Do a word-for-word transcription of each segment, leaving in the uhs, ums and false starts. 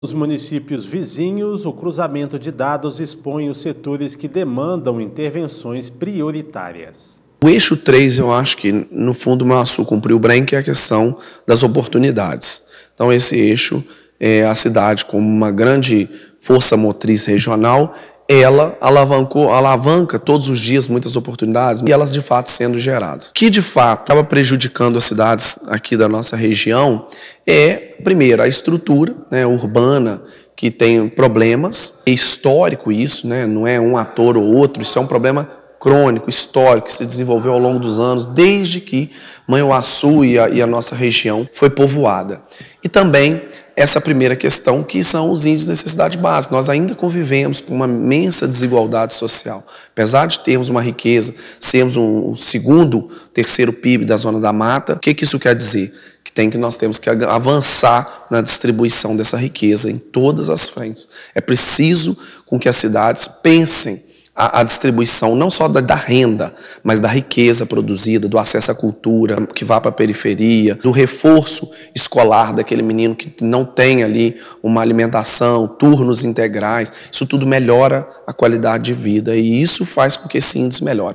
Nos municípios vizinhos, o cruzamento de dados expõe os setores que demandam intervenções prioritárias. O eixo três, eu acho que, no fundo, o Manhuaçu cumpriu bem, que é a questão das oportunidades. Então, esse eixo, é a cidade como uma grande força motriz regional, ela alavancou, alavanca todos os dias muitas oportunidades e elas, de fato, sendo geradas. O que, de fato, estava prejudicando as cidades aqui da nossa região é, primeiro, a estrutura, né, urbana, que tem problemas. É histórico isso, né, não é um ator ou outro, isso é um problema crônico, histórico, que se desenvolveu ao longo dos anos, desde que Manhuaçu e a, e a nossa região foi povoada. E também essa primeira questão, que são os índices de necessidade básica. Nós ainda convivemos com uma imensa desigualdade social. Apesar de termos uma riqueza, sermos um, um segundo, terceiro P I B da Zona da Mata, o que, que isso quer dizer? Que, tem que nós temos que avançar na distribuição dessa riqueza em todas as frentes. É preciso com que as cidades pensem a, a distribuição não só da, da renda, mas da riqueza produzida, do acesso à cultura, que vá para a periferia, do reforço escolar daquele menino que não tem ali uma alimentação, turnos integrais. Isso tudo melhora a qualidade de vida e isso faz com que esse índice melhore.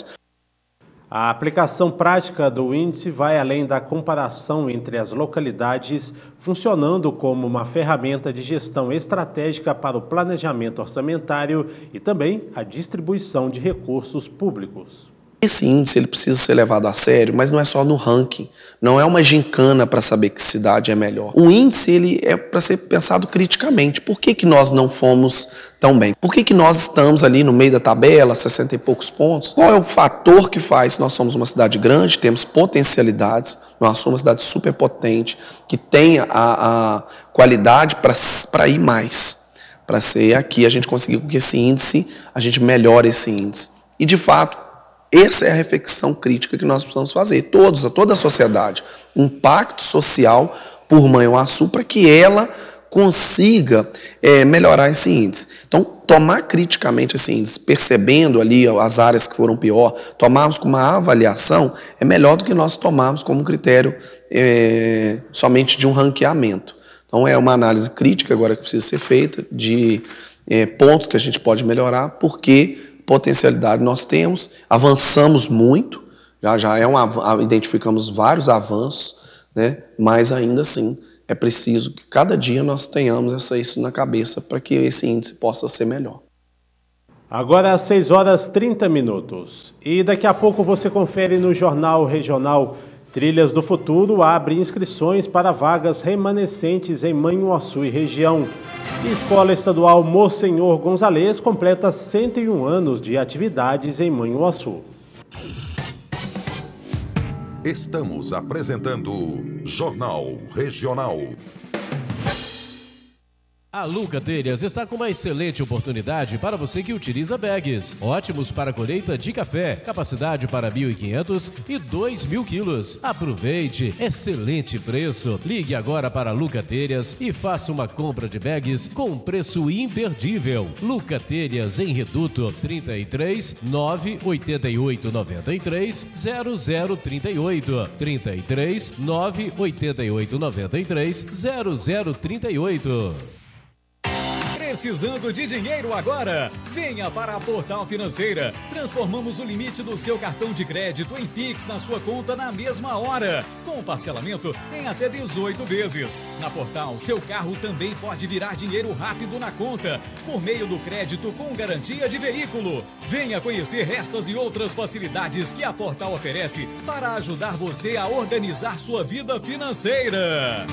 A aplicação prática do índice vai além da comparação entre as localidades, funcionando como uma ferramenta de gestão estratégica para o planejamento orçamentário e também a distribuição de recursos públicos. Esse índice ele precisa ser levado a sério, mas não é só no ranking, não é uma gincana para saber que cidade é melhor. O índice ele é para ser pensado criticamente. Por que, que nós não fomos tão bem? Por que, que nós estamos ali no meio da tabela, sessenta e poucos pontos? Qual é o fator que faz? Nós somos uma cidade grande, temos potencialidades, nós somos uma cidade superpotente, que tem a, a qualidade para ir mais, para ser aqui, a gente conseguir com que esse índice, a gente melhore esse índice. E de fato, essa é a reflexão crítica que nós precisamos fazer, todos, toda a sociedade, um pacto social por Manhuaçu para que ela consiga é, melhorar esse índice. Então, tomar criticamente esse índice, percebendo ali as áreas que foram pior, tomarmos como uma avaliação, é melhor do que nós tomarmos como critério é, somente de um ranqueamento. Então, é uma análise crítica agora que precisa ser feita de é, pontos que a gente pode melhorar, porque potencialidade nós temos, avançamos muito, já, já é um, identificamos vários avanços, né? Mas ainda assim é preciso que cada dia nós tenhamos essa, isso na cabeça para que esse índice possa ser melhor. Agora às seis horas e trinta minutos. E daqui a pouco você confere no Jornal Regional. Trilhas do Futuro abre inscrições para vagas remanescentes em Manhuaçu e região. E Escola Estadual Monsenhor Gonzalez completa cento e um anos de atividades em Manhuaçu. Estamos apresentando Jornal Regional. A Luca Telhas está com uma excelente oportunidade para você que utiliza bags. Ótimos para colheita de café, capacidade para mil e quinhentos e dois mil quilos. Aproveite, excelente preço. Ligue agora para a Luca Telhas e faça uma compra de bags com um preço imperdível. Luca Telhas em Reduto, trinta e três, nove oito oito nove três, zero zero trinta e oito. trinta e três, nove oito oito nove três, zero zero trinta e oito. Precisando de dinheiro agora? Venha para a Portal Financeira. Transformamos o limite do seu cartão de crédito em Pix na sua conta na mesma hora, com parcelamento em até dezoito vezes. Na Portal, seu carro também pode virar dinheiro rápido na conta, por meio do crédito com garantia de veículo. Venha conhecer estas e outras facilidades que a Portal oferece para ajudar você a organizar sua vida financeira.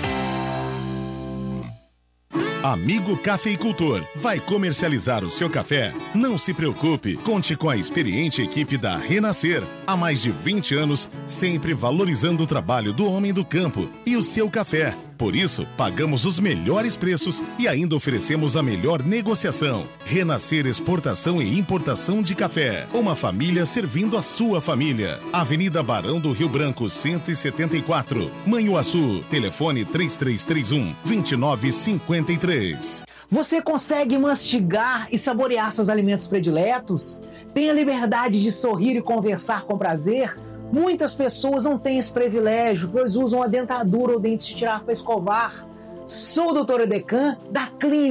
Amigo Cafeicultor, vai comercializar o seu café? Não se preocupe, conte com a experiente equipe da Renascer. Há mais de vinte anos, sempre valorizando o trabalho do homem do campo e o seu café. Por isso, pagamos os melhores preços e ainda oferecemos a melhor negociação. Renascer Exportação e Importação de Café. Uma família servindo a sua família. Avenida Barão do Rio Branco, cento e setenta e quatro. Manhuaçu. Telefone três três três um, dois nove cinco três. Você consegue mastigar e saborear seus alimentos prediletos? Tem a liberdade de sorrir e conversar com prazer? Muitas pessoas não têm esse privilégio, pois usam a dentadura ou dentes de tirar para escovar. Sou o doutor Edecan, da Clínica